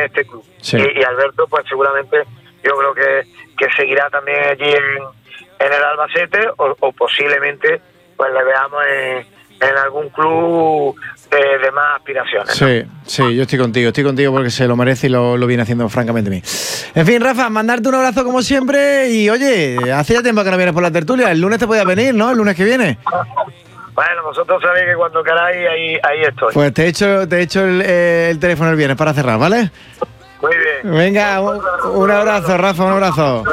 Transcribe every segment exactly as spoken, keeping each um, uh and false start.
este club. Sí. Y, y Alberto, pues seguramente yo creo que, que seguirá también allí en, en el Albacete o, o posiblemente pues le veamos en, en algún club de, de más aspiraciones, ¿no? Sí, sí, yo estoy contigo, estoy contigo porque se lo merece y lo, lo viene haciendo francamente bien. En fin, Rafa, mandarte un abrazo como siempre y oye, hace ya tiempo que no vienes por la tertulia, el lunes te podías venir, ¿no? El lunes que viene. Bueno, vosotros sabéis que cuando queráis ahí, ahí estoy. Pues te he hecho, te he hecho el, eh, el teléfono el viernes para cerrar, ¿vale? Muy bien. Venga, un, un abrazo, Rafa, un abrazo.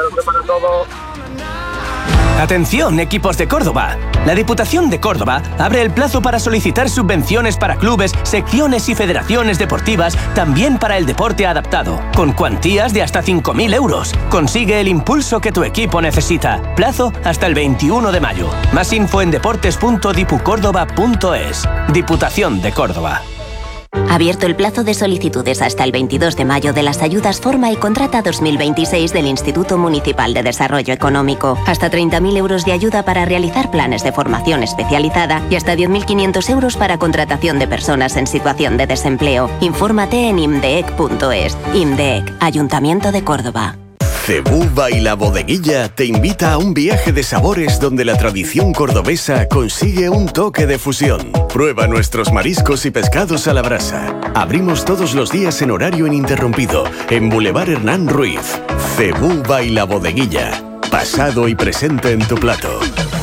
Atención, equipos de Córdoba. La Diputación de Córdoba abre el plazo para solicitar subvenciones para clubes, secciones y federaciones deportivas, también para el deporte adaptado, con cuantías de hasta cinco mil euros. Consigue el impulso que tu equipo necesita. Plazo hasta el veintiuno de mayo. Más info en deportes punto dipucórdoba punto es. Diputación de Córdoba. Abierto el plazo de solicitudes hasta el veintidós de mayo de las ayudas Forma y Contrata dos mil veintiséis del Instituto Municipal de Desarrollo Económico. Hasta treinta mil euros de ayuda para realizar planes de formación especializada y hasta diez mil quinientos euros para contratación de personas en situación de desempleo. Infórmate en imdeec punto es. IMDEC, Ayuntamiento de Córdoba. Cebuba y la Bodeguilla te invita a un viaje de sabores donde la tradición cordobesa consigue un toque de fusión. Prueba nuestros mariscos y pescados a la brasa. Abrimos todos los días en horario ininterrumpido en Boulevard Hernán Ruiz. Cebuba y la Bodeguilla. Pasado y presente en tu plato.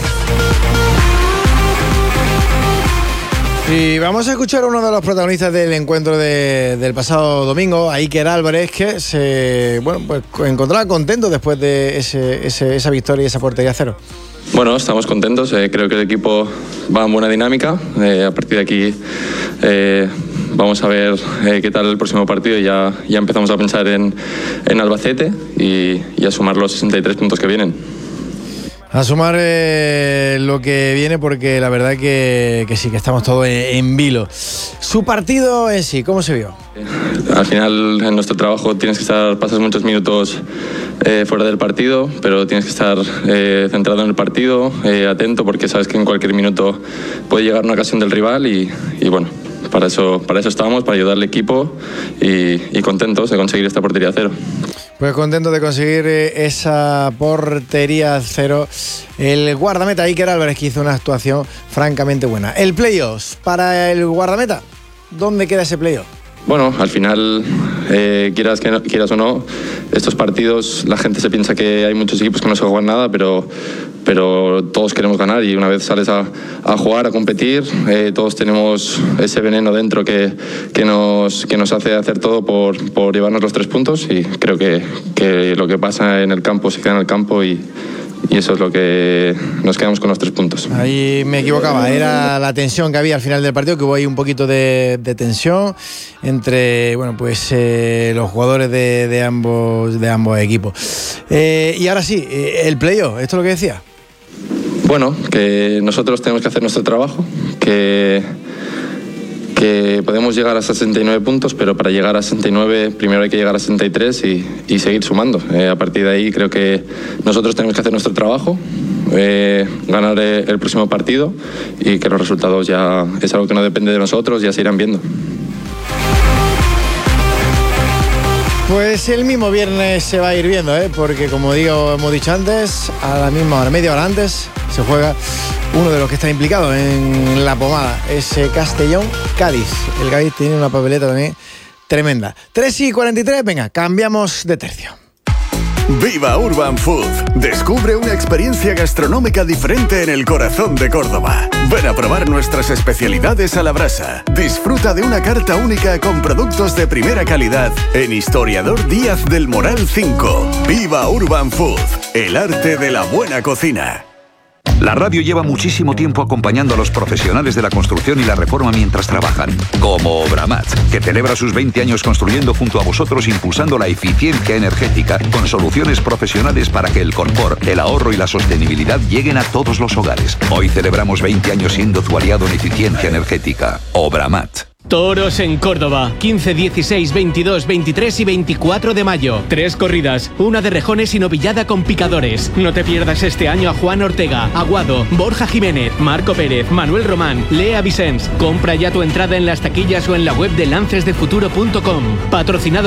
Y vamos a escuchar a uno de los protagonistas del encuentro de, del pasado domingo, a Iker Álvarez, que se bueno pues encontraba contento después de ese, ese, esa victoria y esa portería cero. Bueno, estamos contentos, eh, creo que el equipo va en buena dinámica, eh, a partir de aquí eh, vamos a ver eh, qué tal el próximo partido y ya, ya empezamos a pensar en, en Albacete y, y a sumar los sesenta y tres puntos que vienen. A sumar eh, lo que viene porque la verdad que, que sí, que estamos todos en, en vilo. Su partido en sí, ¿cómo se vio? Al final en nuestro trabajo tienes que estar, pasas muchos minutos eh, fuera del partido, pero tienes que estar eh, centrado en el partido, eh, atento porque sabes que en cualquier minuto puede llegar una ocasión del rival y, y bueno, para eso, para eso estábamos, para ayudar al equipo y, y contentos de conseguir esta portería cero. Pues contento de conseguir esa portería cero. El guardameta Iker Álvarez, que hizo una actuación francamente buena. El playoff para el guardameta, ¿dónde queda ese playoff? Bueno, al final, eh, quieras, que no, quieras o no, estos partidos la gente se piensa que hay muchos equipos que no se juegan nada, pero, pero todos queremos ganar y una vez sales a, a jugar, a competir, eh, todos tenemos ese veneno dentro que, que, nos, que nos hace hacer todo por, por llevarnos los tres puntos y creo que, que lo que pasa en el campo se queda en el campo y, y eso es lo que nos quedamos con los tres puntos. Ahí me equivocaba, era la tensión que había al final del partido, que hubo ahí un poquito de, de tensión entre bueno pues eh, los jugadores de, de ambos de ambos equipos. Eh, y ahora sí, eh, el playoff, ¿esto es lo que decía? Bueno, que nosotros tenemos que hacer nuestro trabajo, que que podemos llegar a sesenta y nueve puntos, pero para llegar a sesenta y nueve primero hay que llegar a sesenta y tres y, y seguir sumando. Eh, a partir de ahí creo que nosotros tenemos que hacer nuestro trabajo, eh, ganar el próximo partido y que los resultados ya es algo que no depende de nosotros, ya se irán viendo. Pues el mismo viernes se va a ir viendo, ¿eh? Porque como digo, hemos dicho antes, a la misma hora, media hora antes, se juega uno de los que está implicado en la pomada, es Castellón-Cádiz. El Cádiz tiene una papeleta también tremenda. tres y cuarenta y tres, venga, cambiamos de tercio. Viva Urban Food. Descubre una experiencia gastronómica diferente en el corazón de Córdoba. Ven a probar nuestras especialidades a la brasa. Disfruta de una carta única con productos de primera calidad en Historiador Díaz del Moral cinco. Viva Urban Food. El arte de la buena cocina. La radio lleva muchísimo tiempo acompañando a los profesionales de la construcción y la reforma mientras trabajan, como Obramat, que celebra sus veinte años construyendo junto a vosotros, impulsando la eficiencia energética con soluciones profesionales para que el confort, el ahorro y la sostenibilidad lleguen a todos los hogares. Hoy celebramos veinte años siendo tu aliado en eficiencia energética. Obramat. Toros en Córdoba, quince, dieciséis, veintidós, veintitrés y veinticuatro de mayo. Tres corridas, una de rejones y novillada con picadores. No te pierdas este año a Juan Ortega, Aguado, Borja Jiménez, Marco Pérez, Manuel Román, Lea Vicens. Compra ya tu entrada en las taquillas o en la web de lances de futuro punto com. Patrocinado